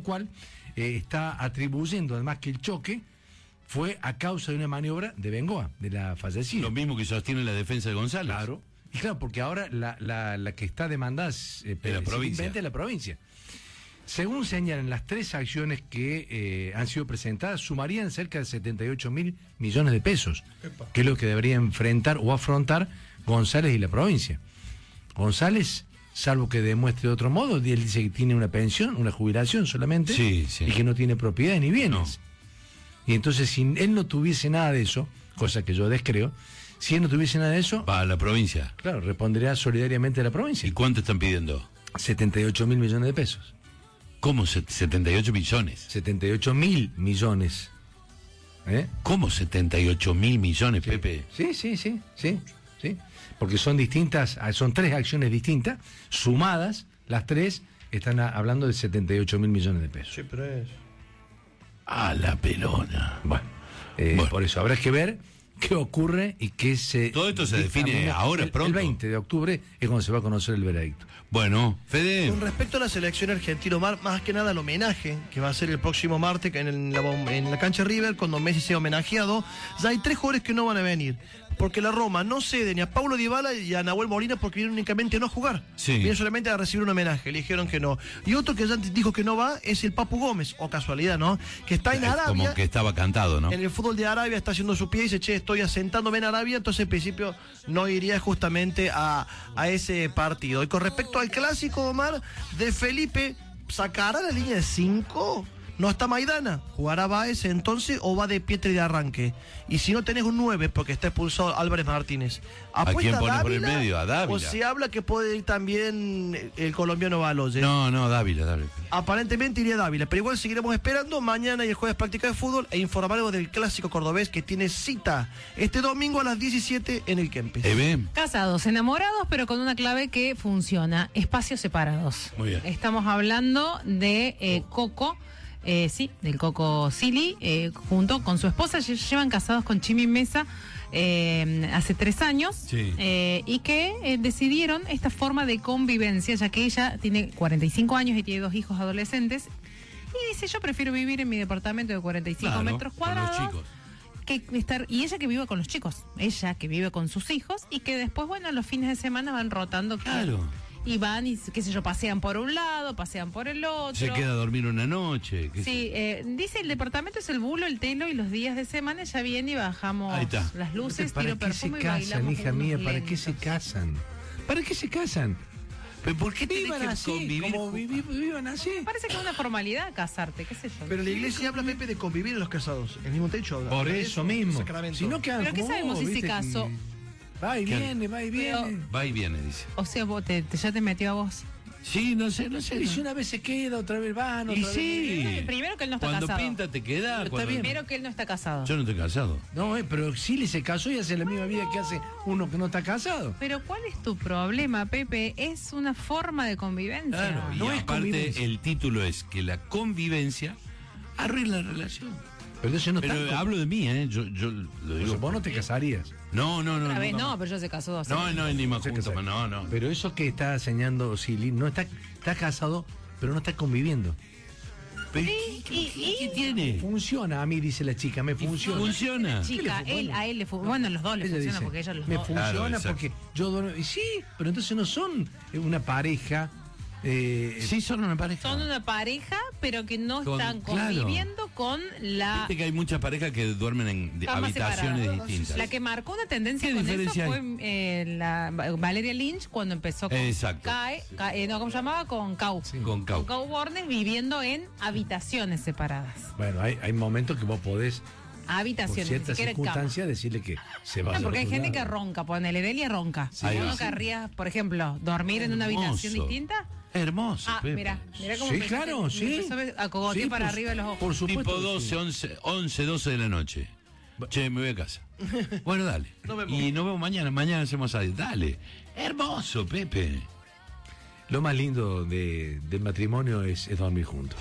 cual está atribuyendo además que el choque fue a causa de una maniobra de Bengoa, de la fallecida. Lo mismo que sostiene la defensa de González. Claro. Y claro, porque ahora la que está demandada es la provincia. la provincia. Según señalan, las tres acciones que han sido presentadas sumarían cerca de 78.000 millones de pesos, que es lo que debería enfrentar o afrontar González y la provincia. González, salvo que demuestre de otro modo, él dice que tiene una pensión, una jubilación solamente, sí. y que no tiene propiedades ni bienes. No. Y entonces, si él no tuviese nada de eso, cosa que yo descreo, si él no tuviese nada de eso... Va a la provincia. Claro, respondería solidariamente a la provincia. ¿Y cuánto están pidiendo? 78.000 millones de pesos. ¿Cómo? 78 millones. 78.000 millones. ¿Cómo 78.000 millones, sí. Pepe? Sí. Porque son distintas, son tres acciones distintas, sumadas, las tres están hablando de 78.000 millones de pesos. Sí, pero es... A la pelona. Bueno. Por eso habrá que ver qué ocurre y qué se... Todo esto se define ahora, pronto. El 20 de octubre es cuando se va a conocer el veredicto. Bueno, Fede... Con respecto a la selección argentina, Omar, más que nada el homenaje que va a ser el próximo martes en la cancha River, cuando Messi sea homenajeado, ya hay 3 jugadores que no van a venir. Porque la Roma no cede ni a Paulo Dybala y a Nahuel Molina porque vienen únicamente no a jugar. Sí. Vienen solamente a recibir un homenaje, le dijeron que no. Y otro que ya dijo que no va es el Papu Gómez, o casualidad, ¿no? Que está en Arabia. Como que estaba cantado, ¿no? En el fútbol de Arabia está haciendo su pie y dice, che, estoy asentándome en Arabia, entonces en principio no iría justamente a ese partido. Y con respecto al clásico, Omar, de Felipe, ¿sacará la línea de 5? No está Maidana, jugará Báez entonces o va de Pietri de arranque. Y si no tenés un 9, porque está expulsado Álvarez Martínez, ¿a quién pones por el medio? A Dávila. O se habla que puede ir también el colombiano Baloyes. No, Dávila. Aparentemente iría Dávila, pero igual seguiremos esperando. Mañana y el jueves práctica de fútbol e informaremos del clásico cordobés que tiene cita este domingo a las 17 en el Kempes. Casados, enamorados, pero con una clave que funciona: espacios separados. Muy bien. Estamos hablando de Coco. Del Coco Silly, junto con su esposa, llevan casados con Chimi Mesa hace 3 años, sí. Y que decidieron esta forma de convivencia, ya que ella tiene 45 años y tiene 2 hijos adolescentes, y dice, yo prefiero vivir en mi departamento de 45 metros cuadrados. Con los chicos. Y ella que vive con los chicos, ella que vive con sus hijos, y que después, los fines de semana van rotando. Claro. Y van y, qué sé yo, pasean por un lado, pasean por el otro. Se queda a dormir una noche. Sí, dice el departamento es el bulo, el telo, y los días de semana ya viene y bajamos las luces, tiro perfume y bailamos. Hija mía, ¿para qué se casan? ¿Para qué se casan? ¿Pero por qué vivan que así? convivir? Como vivan así. Parece que es una formalidad casarte, qué sé yo. Pero la iglesia habla, Pepe, de convivir en los casados. El mismo techo habla. Por eso mismo. Si no quedan ¿pero qué sabemos si se casó? Va y viene. Va y viene, dice. O sea, vos ya te metió a vos. Sí, no sé. Y si una vez se queda, otra vez van, otra vez. Sí. Primero que él no está cuando casado. Cuando pinta te queda. Primero que él no está casado. Yo no estoy casado. No, pero Silly se casó y hace la misma vida que hace uno que no está casado. Pero ¿cuál es tu problema, Pepe? Es una forma de convivencia. Claro, y no es aparte el título es que la convivencia arregla la relación. Pero eso no pero hablo de mí, yo lo digo. Vos no te casarías. No. Otra vez no, pero yo se casó así. No, ni más juntos, no. Pero eso que está enseñando Silly, no está casado, pero no está conviviendo. ¿Pero ¿qué tiene? Funciona, a mí dice la chica, me funciona. ¿Funciona? Chica, a él le funciona. Bueno, los dos le funciona dice, porque ella los me dos. funciona porque yo duermo. Y sí, pero entonces no son una pareja. Sí, son una pareja. Son una pareja, pero que no están conviviendo con la... Viste que hay muchas parejas que duermen en habitaciones distintas. La que marcó una tendencia con eso fue la Valeria Lynch cuando empezó con ¿cómo se llamaba? Con Cau. Sí. Con Cau. Cau Bornes viviendo en habitaciones separadas. Bueno, hay momentos que vos podés... Habitaciones, por ciertas circunstancias decirle que se va. Porque hay gente que ronca, ponele, Delia ronca. Sí, ¿Uno querría, por ejemplo, dormir en una habitación distinta? Hermoso. Mira cómo sí, claro, sí. A cogotear para arriba de los ojos. Por supuesto. Tipo 11, 12 de la noche. Che, me voy a casa. Bueno, dale. Y nos vemos mañana. Mañana hacemos algo. Dale. Hermoso, Pepe. Lo más lindo del matrimonio es dormir juntos.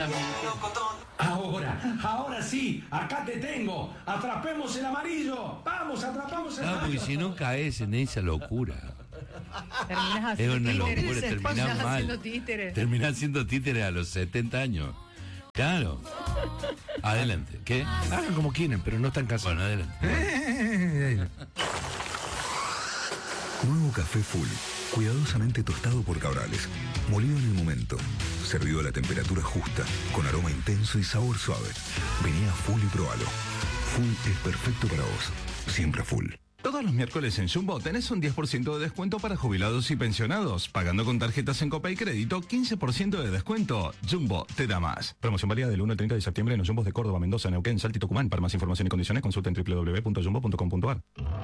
Ahora sí, acá te tengo. Atrapemos el amarillo. Vamos, atrapamos el amarillo. Porque si no caes en esa locura. Terminás Es una haciendo locura, terminás mal. títeres. Terminás siendo títeres a los 70 años. Claro. Adelante. ¿Qué? Hagan como quieran, pero no están casados. Bueno, adelante. Nuevo café Full, cuidadosamente tostado por Cabrales, molido en el momento, servido a la temperatura justa, con aroma intenso y sabor suave. Vení a Full y probalo. Full es perfecto para vos, siempre Full. Todos los miércoles en Jumbo tenés un 10% de descuento para jubilados y pensionados. Pagando con tarjetas en Copa y Crédito, 15% de descuento. Jumbo te da más. Promoción válida del 1 al 30 de septiembre en los Jumbos de Córdoba, Mendoza, Neuquén, Salta y Tucumán. Para más información y condiciones consulta en www.jumbo.com.ar.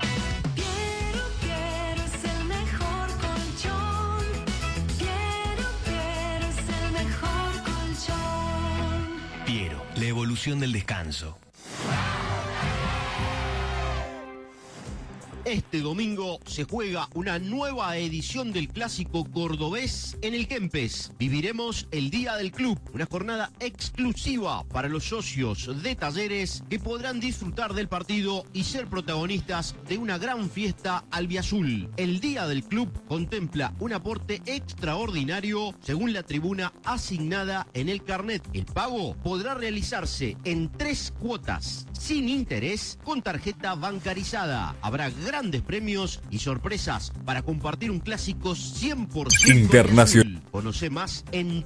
Piero, la evolución del descanso. Este domingo se juega una nueva edición del Clásico Cordobés en el Kempes. Viviremos el Día del Club, una jornada exclusiva para los socios de Talleres que podrán disfrutar del partido y ser protagonistas de una gran fiesta albiazul. El Día del Club contempla un aporte extraordinario según la tribuna asignada en el carnet. El pago podrá realizarse en 3 cuotas, sin interés, con tarjeta bancarizada. Habrá grandes premios y sorpresas para compartir un clásico 100% Internacional. Conoce más en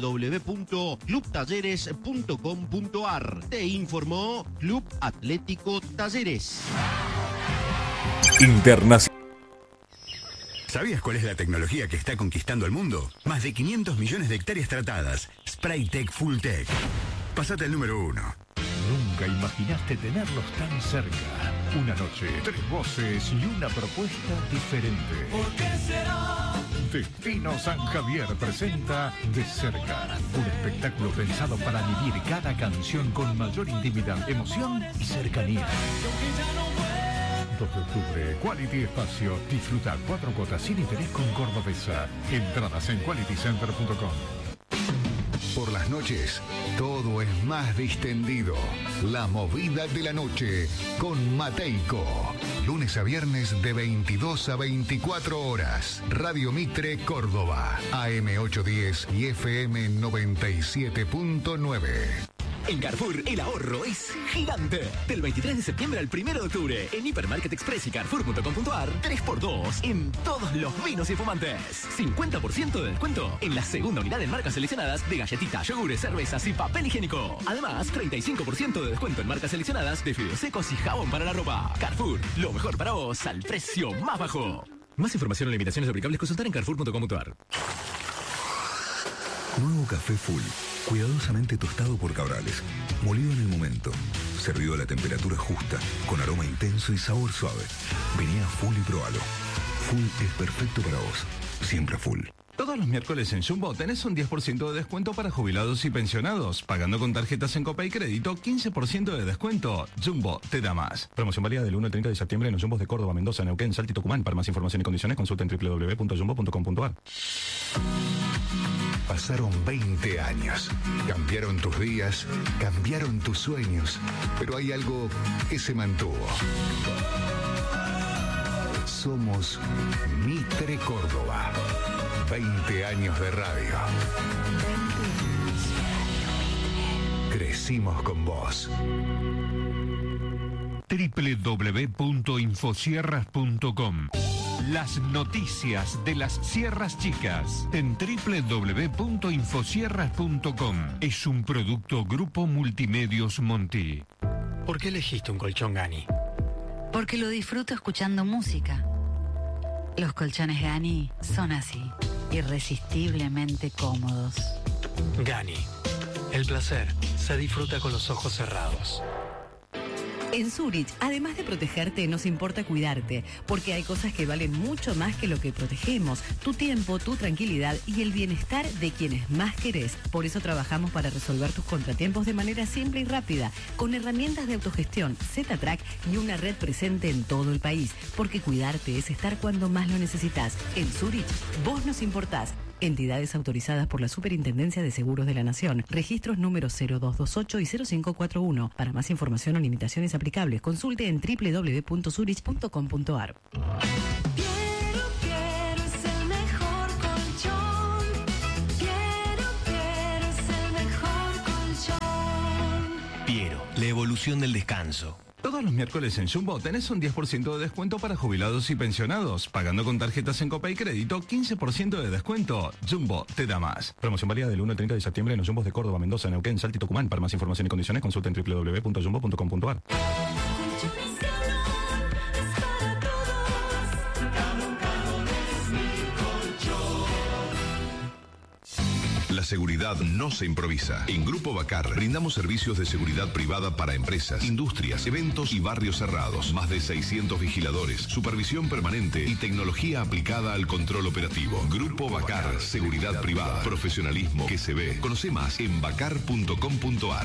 www.clubtalleres.com.ar. Te informó Club Atlético Talleres. Internacional. ¿Sabías cuál es la tecnología que está conquistando el mundo? Más de 500 millones de hectáreas tratadas. Spraytech Fulltech. Pasate al número 1. Nunca imaginaste tenerlos tan cerca. Una noche, 3 voces y una propuesta diferente. ¿Por qué será? Destino San Javier presenta De Cerca, un espectáculo pensado para vivir cada canción con mayor intimidad, emoción y cercanía. 2 de octubre, Quality Espacio. Disfruta 4 cuotas sin interés con Cordobesa. Entradas en qualitycenter.com. Por las noches, todo es más distendido. La movida de la noche con Mateico. Lunes a viernes de 22 a 24 horas. Radio Mitre, Córdoba. AM 810 y FM 97.9. En Carrefour, el ahorro es gigante. Del 23 de septiembre al 1 de octubre, en Hipermarket Express y Carrefour.com.ar, 3x2 en todos los vinos y fumantes. 50% de descuento en la segunda unidad en marcas seleccionadas de galletitas, yogures, cervezas y papel higiénico. Además, 35% de descuento en marcas seleccionadas de fideos secos y jabón para la ropa. Carrefour, lo mejor para vos al precio más bajo. Más información o limitaciones aplicables, consultar en Carrefour.com.ar. Nuevo café Full, cuidadosamente tostado por Cabrales, molido en el momento, servido a la temperatura justa, con aroma intenso y sabor suave. Vení a Full y probalo. Full es perfecto para vos, siempre Full. Todos los miércoles en Jumbo tenés un 10% de descuento para jubilados y pensionados. Pagando con tarjetas en Copa y Crédito, 15% de descuento. Jumbo te da más. Promoción válida del 1 al 30 de septiembre en los Jumbos de Córdoba, Mendoza, Neuquén, Salta y Tucumán. Para más información y condiciones consulta en www.jumbo.com.ar. Pasaron 20 años. Cambiaron tus días, cambiaron tus sueños, pero hay algo que se mantuvo. Somos Mitre Córdoba. 20 años de radio. Crecimos con vos. www.infosierras.com. Las noticias de las Sierras Chicas en www.infosierras.com. Es un producto Grupo Multimedios Monti. ¿Por qué elegiste un colchón Gani? Porque lo disfruto escuchando música. Los colchones Gani son así, irresistiblemente cómodos. Gani. El placer se disfruta con los ojos cerrados. En Zurich, además de protegerte, nos importa cuidarte, porque hay cosas que valen mucho más que lo que protegemos: tu tiempo, tu tranquilidad y el bienestar de quienes más querés. Por eso trabajamos para resolver tus contratiempos de manera simple y rápida, con herramientas de autogestión, Z-Track y una red presente en todo el país, porque cuidarte es estar cuando más lo necesitas. En Zurich, vos nos importás. Entidades autorizadas por la Superintendencia de Seguros de la Nación. Registros número 0228 y 0541. Para más información o limitaciones aplicables, consulte en www.zurich.com.ar. Quiero es el mejor colchón. evolución del descanso. Todos los miércoles en Jumbo tenés un 10% de descuento para jubilados y pensionados. Pagando con tarjetas en Copay Crédito, 15% de descuento. Jumbo te da más. Promoción válida del 1 al 30 de septiembre en los Jumbos de Córdoba, Mendoza, Neuquén, Salta y Tucumán. Para más información y condiciones consulten www.jumbo.com.ar. La seguridad no se improvisa. En Grupo Bacar brindamos servicios de seguridad privada para empresas, industrias, eventos y barrios cerrados. Más de 600 vigiladores, supervisión permanente y tecnología aplicada al control operativo. Grupo Bacar, seguridad privada, profesionalismo que se ve. Conoce más en bacar.com.ar.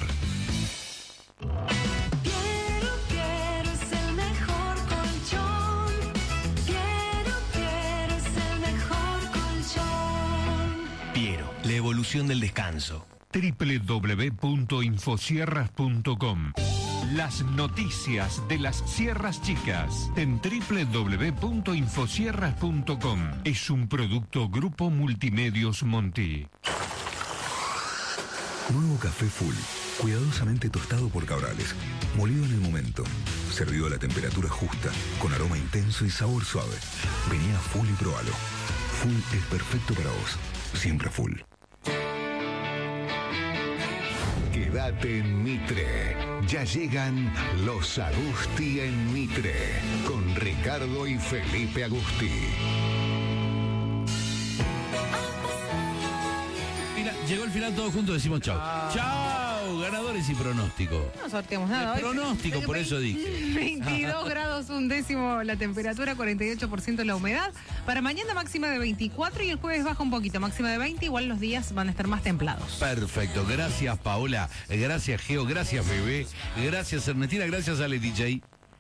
La evolución del descanso. www.infosierras.com. Las noticias de las Sierras Chicas en www.infosierras.com. Es un producto Grupo Multimedios Monti. Nuevo café Full, cuidadosamente tostado por Cabrales, molido en el momento, servido a la temperatura justa, con aroma intenso y sabor suave. Vení a Full y probalo. Full es perfecto para vos, siempre Full. Quédate en Mitre. Ya llegan los Agusti en Mitre, con Ricardo y Felipe Agusti. Mira, llegó el final, todos juntos decimos chau. Chau, ganadores y pronóstico. No sorteamos nada hoy. Pronóstico, por eso dije. 22 grados, 1/10 la temperatura, 48% la humedad. Para mañana máxima de 24 y el jueves baja un poquito, máxima de 20. Igual los días van a estar más templados. Perfecto, gracias Paola, gracias Geo, gracias Bebé, gracias Ernestina, gracias Ale DJ.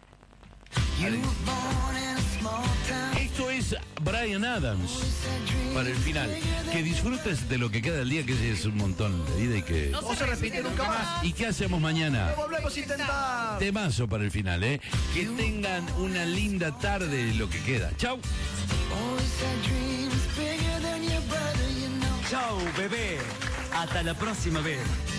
Esto es Bryan Adams para el final. Que disfrutes de lo que queda del día, que es un montón de vida y que... No se repite nunca más. ¿Y qué hacemos mañana? Lo volvemos a intentar. Temazo para el final, ¿eh? Que tengan una linda tarde lo que queda. Chau. Chau, bebé. Hasta la próxima vez.